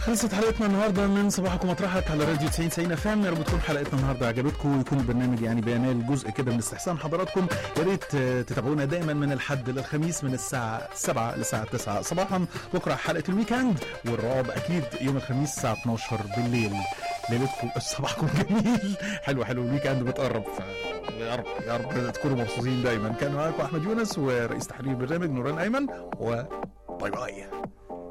خلصت حلقتنا النهارده من صباحكم مطرحك على راديو 90 FM. يا رب تكون حلقتنا النهارده عجبتكم ويكون البرنامج يعني بينال جزء كده من استحسان حضراتكم. يا ريت تتابعونا دايما من الحد للخميس من الساعه 7 للساعه 9 صباحا. بكره حلقه الويكند والرعب اكيد يوم الخميس الساعه 12 بالليل. ليلتكم صباحكم جميل. حلو الويكند بتقرب، يا رب تكونوا مبسوطين دايما. كان معاكم احمد يونس ورئيس تحرير البرنامج نوران ايمن، وباي باي.